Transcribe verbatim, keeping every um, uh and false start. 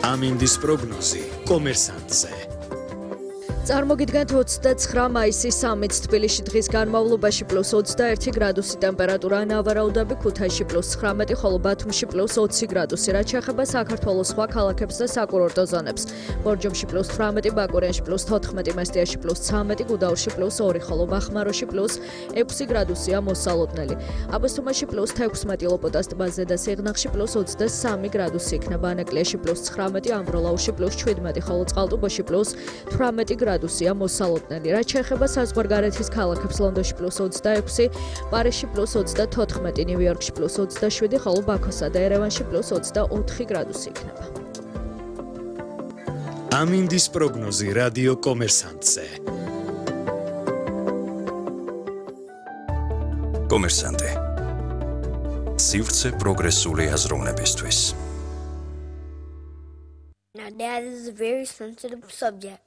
ამინდის პროგნოზი კომერსანტზე. წარმოგიდგენთ ოცდაცხრა მაისის სამიც თბილისში დღის განმავლობაში პლუს ოცდაერთი გრადუსი ტემპერატურა, ნავარაუდები ქუთაისში პლუს ცხრამეტი, ხოლო ბათუმში პლუს ოცი გრადუსი, რაც შეეხება საქართველოს სხვა ქალაქებს და საკურორტო ზონებს. ბორჯომში პლუს თვრამეტი, ბაკურიანში პლუს თოთხმეტი, მესტიაში პლუს ცამეტი, გუდაურში პლუს ორი, ხოლო ბახმაროში პლუს ექვსი გრადუსია მოსალოდნელი. აბასთუმანში პლუს თექვსმეტი, ლოპოტას ტბაზე და სიღნაღში პლუს ოცდასამი გრადუსი იქნება, ანაკლიაში პლუს ცხრამეტი, ამბროლაუში პლუს შვიდმეტი, ხოლო წყალტუბოში პლუს თვრამეტი გრადუსია მოსალოდნელი. რაც შეეხება საზღვარგარეთის ქალაქებს, ლონდონში პლუს ოცდაექვსი, პარიზში პლუს ოცდათოთხმეტი, ნიუ-იორკში პლუს ოცდაშვიდი, ხოლო ბაქოსა და ერევანში პლუს ოცდაოთხი გრადუსი იქნება. ამინდის პროგნოზი რადიო კომერსანტზე. კომერსანტე. სივრცე პროგრესული აზროვნებისთვის. Now that is a very sensitive subject.